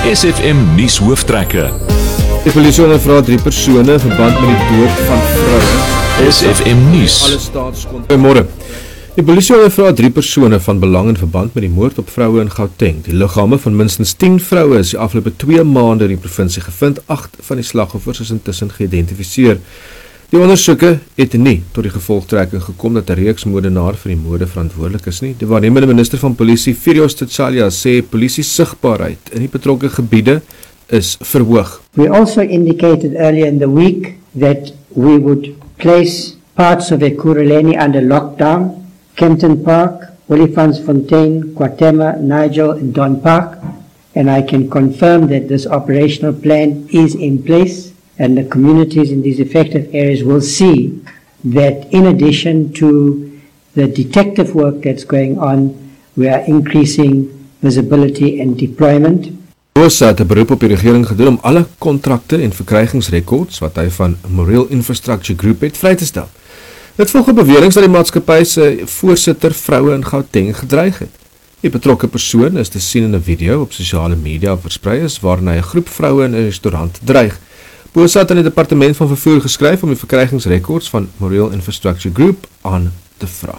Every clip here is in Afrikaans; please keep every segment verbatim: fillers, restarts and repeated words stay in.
S F M nuus hooftrekke. Die polisie ondervra drie persone in verband met die dood van vroue. S F M nuus. Alle staatsgrond. Goeiemôre. Die polisie ondervra drie persone van belang in verband met die moord op vroue in Gauteng. Die liggame van minstens tien vroue is die afgelope twee maande in die provinsie gevind. Agt van die slagoffers is intussen geïdentifiseer. Die ondersoeke het nie tot die gevolgtrekking gekom dat 'n reeks moordenaar vir die moorde verantwoordelik is nie. Die waarnemende minister van polisie, Firios Tsalia, sê polisie sigbaarheid in die betrokke gebiede is verhoog. We also indicated earlier in the week that we would place parts of Ekurhuleni under lockdown, Kempton Park, Olifantsfontein, Kwatema, Nigel and Don Park, and I can confirm that this operational plan is in place and the communities in these affected areas will see that in addition to the detective work that's going on, we are increasing visibility and deployment. Bosa het 'n beroep op die regering gedoen om alle kontrakte en verkrygingsrekords wat hy van Moreel Infrastructure Group het vry te stel. Dit volg op beweringe dat die maatskappy se voorsitter vroue in Gauteng gedreig het. Die betrokke persoon is te sien in 'n video op sosiale media versprei is waarin hy 'n groep vroue in 'n restaurant dreig. Bosa het aan die departement van vervoer geskryf om die verkrygingsrekords van Moreel Infrastructure Group aan te vra.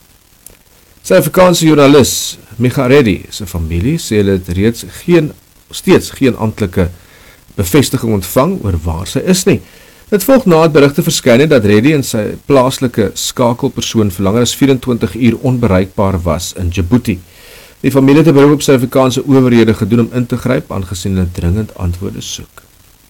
Suid-Afrikaanse joernalis Micha Reddy se familie sê hulle het reeds geen steeds geen amptelike bevestiging ontvang oor waar sy is nie. Dit volg na het berigte verskyn het dat Reddy en sy plaaslike skakelpersoon vir langer as vyf-en-twintig uur onbereikbaar was in Djibouti. Die familie het 'n beroep op Suid-Afrikaanse owerhede gedoen om in te gryp, aangesien hulle dringend antwoorde soek.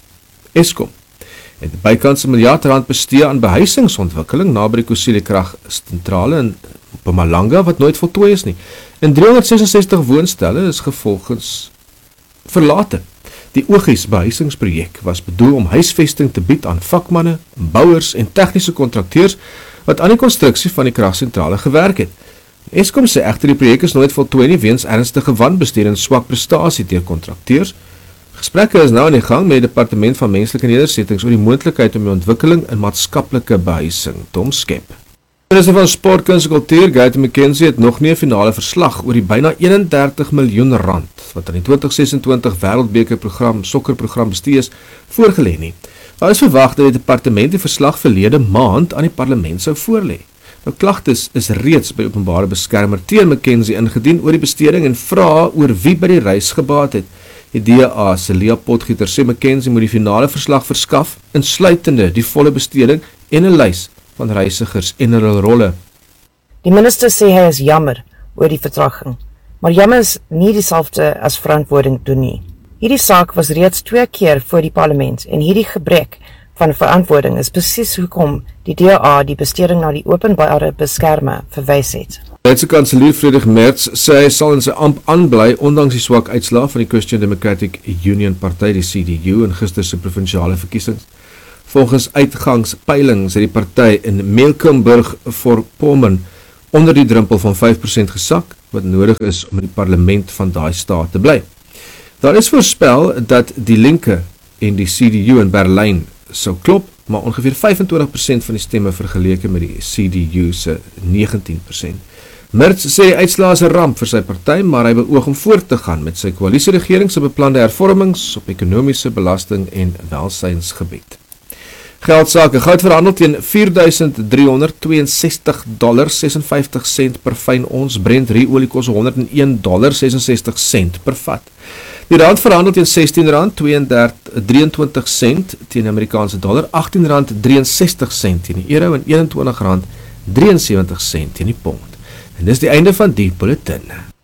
Eskom het bykans 'n miljard rand bestee aan behuisingsontwikkeling naby die Kusile kragsentrale in Mpumalanga wat nooit voltooi is nie. En driehonderdses-en-sestig woonstelle is gevolgens verlate. Die Ogies behuisingsprojek was bedoel om huisvesting te bied aan vakmanne, bouers en tegniese kontrakteurs wat aan die konstruksie van die kragsentrale gewerk het. Eskom sê egter die projek is nooit voltooi nie weens ernstige wanbestuur en swak prestasie deur kontrakteurs. Gesprekke is nou aan die gang met die Departement van Menslike Nedersettings oor die moontlikheid om die ontwikkeling in maatskaplike behuising te omskep. Minister van Sport, Kuns en Kultuur, Gayton McKenzie, het nog nie 'n finale verslag oor die byna eenendertig miljoen rand wat aan die twintig ses-en-twintig Wêreldbeker program, sokkerprogram bestee is, voorgelê nie. Daar is verwag dat die departement die verslag verlede maand aan die parlement sou voorlê. Nou klagtes is reeds by openbare beskermer teen McKenzie ingedien oor die besteding en vra oor wie by die reis gebaat het. Die D A se Leah Potgieter sê McKenzie moet die finale verslag verskaf, insluitende die volle besteding en 'n lys van reisigers en hulle rolle. Die minister sê hy is jammer oor die vertraging, maar jammer is nie dieselfde as verantwoording doen nie. Hierdie saak was reeds twee keer voor die parlement en hierdie gebrek van verantwoording is presies hoekom die D A die besteding na die openbare beskermer verwys het. Duitse kanselier Friedrich Merz sê hy sal in sy amp aanbly ondanks die swak uitslae van die Christian Democratic Union Party, die C D U, in gister se provinsiale verkiesings. Volgens uitgangspeilings het die party in Mecklenburg-Vorpommern onder die drempel van vyf persent gesak, wat nodig is om in die parlement van daai staat te bly. Daar is voorspel dat die linke en die C D U in Berlyn sou klop, maar ongeveer vyf-en-twintig persent van die stemme vergeleke met die C D U se negentien persent. Merz sê die uitslae is 'n ramp vir sy party, maar hy beoog om voort te gaan met sy koalisieregering se beplande hervormings op ekonomiese belasting en welsynsgebied. Geldsake, goud verhandel teen vier duisend driehonderdtweeënsestig dollar sesenvyftig sent per fyn ons, Brent ruolie kos honderd en een dollar sesensestig sent per vat. Die rand verhandel teen sestien rand drieëntwintig sent teen Amerikaanse dollar, agttien rand drieënsestig sent teen die euro en eenentwintig rand drieënsewentig sent teen die pond. En dis die einde van die bulletin.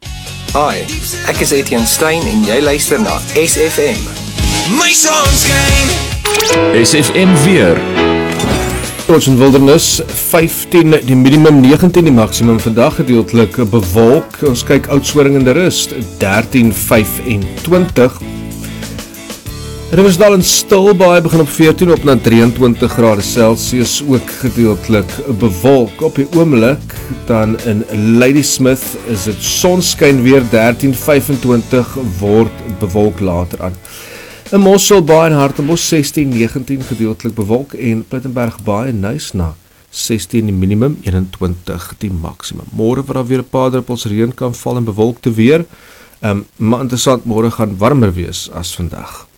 Hi, ek is Etienne Stein en jy luister na S F M. My songs game. S F M weer. Ons in Wildernis, vyftien die minimum, negentien die maksimum, vandag gedeeltelik bewolk. Ons kyk Oudtshoorn in die rust, dertien vyf-en-twintig. Riversdal en Stilbaai begin op veertien op na drieëntwintig grade Celsius, ook gedeeltelik bewolk. Op die oomblik dan in Ladysmith is dit sonskyn weer, dertien vyf-en-twintig word bewolk later aan. In Mosselbaai en Hartenbos sestien negentien gedeeltelik bewolk en Plettenbergbaai en Nysna sestien die minimum, eenentwintig die maksimum. Môre waar daar weer 'n paar druppels reën kan val en bewolkte weer. Um, maar interessant, môre gaan warmer wees as vandag.